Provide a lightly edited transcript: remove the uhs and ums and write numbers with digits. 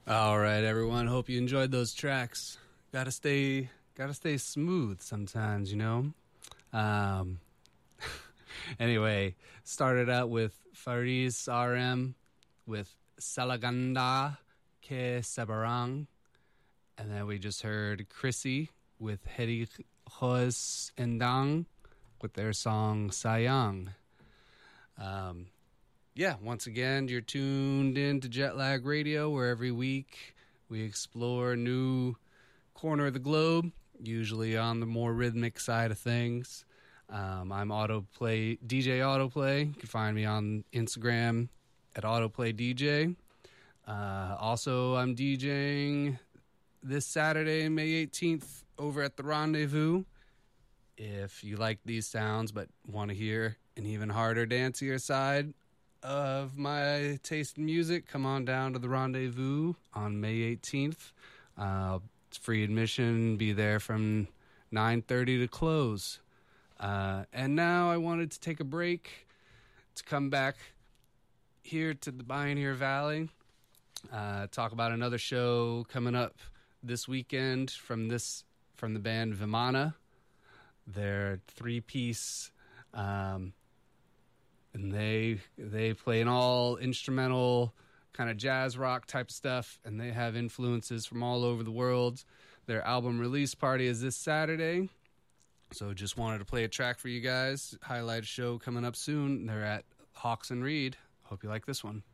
All right, everyone. Hope you enjoyed those tracks. Gotta stay smooth sometimes, you know. Um, anyway, started out with Faris RM with Salaganda Ke Sebarang, and then we just heard Chrissy with Heri Hos Endang with their song Sayang. Yeah, once again, you're tuned in to Jetlag Radio, where every week we explore a new corner of the globe, usually on the more rhythmic side of things. I'm DJ Autoplay. You can find me on Instagram at AutoplayDJ. Also, I'm DJing this Saturday, May 18th, over at the Rendezvous. If you like these sounds but want to hear an even harder, dancier side of my taste in music, come on down to the Rendezvous on May 18th. It's free admission. Be there from 9:30 to close. And now I wanted to take a break to come back here to the Pioneer Valley. Talk about another show coming up this weekend from the band Vimana. They're three-piece, and they play an all instrumental kind of jazz rock type stuff, and they have influences from all over the world. Their album release party is this Saturday, so just wanted to play a track for you guys. Highlight show coming up soon. They're at Hawks and Reed. Hope you like this one.